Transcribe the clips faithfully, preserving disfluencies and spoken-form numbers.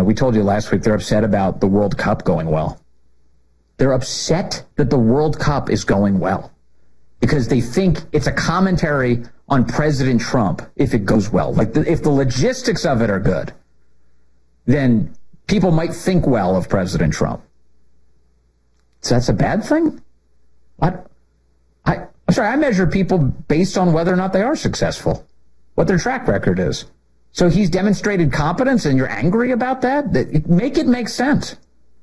know, we told you last week they're upset about the World Cup going well. They're upset that the World Cup is going well because they think it's a commentary on President Trump if it goes well. Like, the, if the logistics of it are good, then people might think well of President Trump. So that's a bad thing? What? I, I'm sorry, I measure people based on whether or not they are successful, what their track record is. So he's demonstrated competence and you're angry about that? that make it make sense.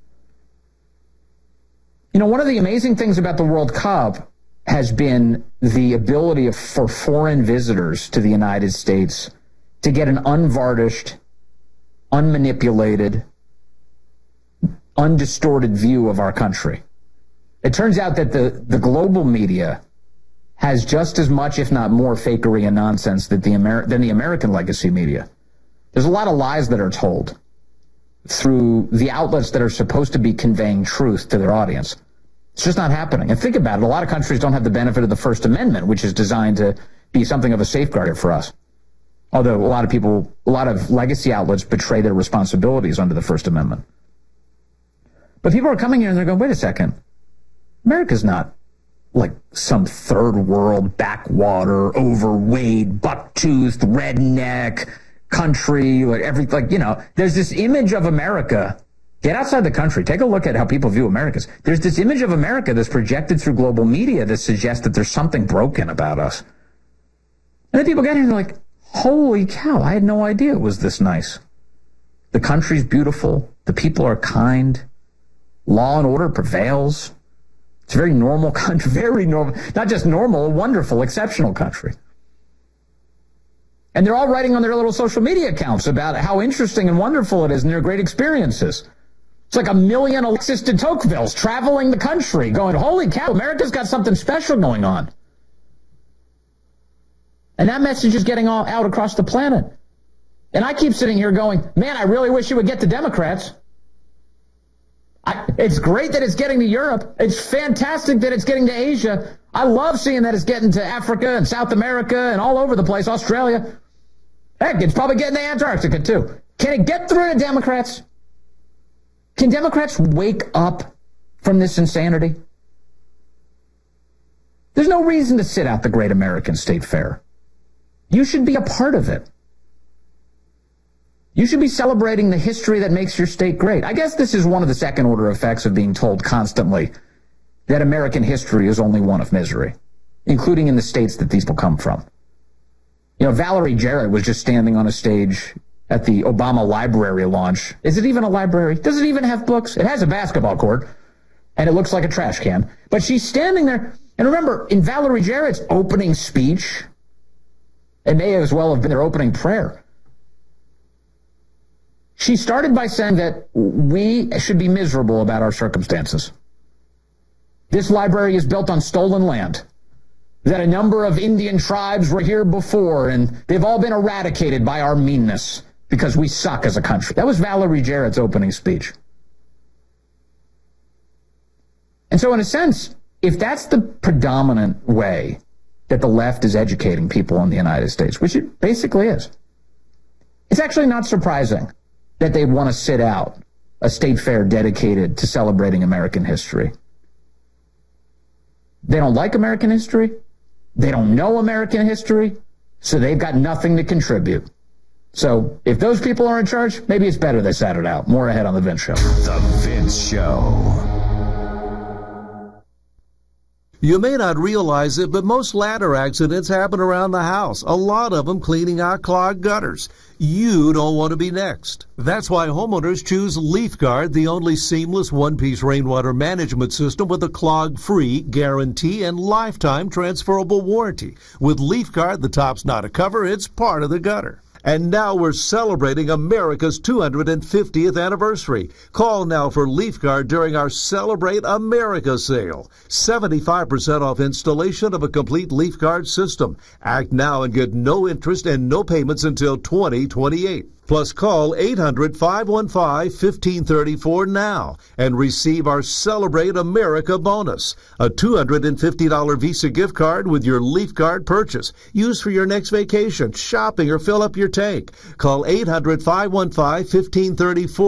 You know, one of the amazing things about the World Cup has been the ability of, for foreign visitors to the United States to get an unvarnished, unmanipulated, undistorted view of our country. It turns out that the, the global media has just as much, if not more, fakery and nonsense that the Amer- than the American legacy media. There's a lot of lies that are told through the outlets that are supposed to be conveying truth to their audience. It's just not happening. And think about it. A lot of countries don't have the benefit of the First Amendment, which is designed to be something of a safeguard for us. Although a lot of people, a lot of legacy outlets betray their responsibilities under the First Amendment. But people are coming here and they're going, wait a second. America's not like some third world, backwater, overweight, buck-toothed, redneck country, like every, like, you know, there's this image of America. Get outside the country. Take a look at how people view Americans. There's this image of America that's projected through global media that suggests that there's something broken about us. And then people get here and they're like, holy cow, I had no idea it was this nice. The country's beautiful. The people are kind. Law and order prevails. It's a very normal country, very normal, not just normal, wonderful, exceptional country. And they're all writing on their little social media accounts about how interesting and wonderful it is and their great experiences. It's like a million Alexis de Tocquevilles traveling the country going, holy cow, America's got something special going on. And that message is getting all out across the planet. And I keep sitting here going, man, I really wish it would get to Democrats. I, it's great that it's getting to Europe. It's fantastic that it's getting to Asia. I love seeing that it's getting to Africa and South America and all over the place, Australia. Heck, it's probably getting to Antarctica, too. Can it get through to Democrats? Can Democrats wake up from this insanity? There's no reason to sit out the Great American State Fair. You should be a part of it. You should be celebrating the history that makes your state great. I guess this is one of the second order effects of being told constantly that American history is only one of misery, including in the states that these people come from. You know, Valerie Jarrett was just standing on a stage at the Obama Library launch. Is it even a library? Does it even have books? It has a basketball court, and it looks like a trash can. But she's standing there, and remember, in Valerie Jarrett's opening speech, it may as well have been their opening prayer, she started by saying that we should be miserable about our circumstances. This library is built on stolen land, that a number of Indian tribes were here before, and they've all been eradicated by our meanness because we suck as a country. That was Valerie Jarrett's opening speech. And so in a sense, if that's the predominant way that the left is educating people in the United States, which it basically is, it's actually not surprising that they want to sit out a state fair dedicated to celebrating American history. They don't like American history. They don't know American history. So they've got nothing to contribute. So if those people are in charge, maybe it's better they sat it out. More ahead on The Vince Show. The Vince Show. You may not realize it, but most ladder accidents happen around the house, a lot of them cleaning out clogged gutters. You don't want to be next. That's why homeowners choose LeafGuard, the only seamless one-piece rainwater management system with a clog-free guarantee and lifetime transferable warranty. With LeafGuard, the top's not a cover, it's part of the gutter. And now we're celebrating America's two hundred fiftieth anniversary. Call now for LeafGuard during our Celebrate America sale. seventy-five percent off installation of a complete LeafGuard system. Act now and get no interest and no payments until twenty twenty-eight. Plus, call eight hundred, five one five, one five three four now and receive our Celebrate America bonus, a two hundred fifty dollars Visa gift card with your LeafGuard purchase. Use for your next vacation, shopping, or fill up your tank. Call eight hundred, five one five, one five three four.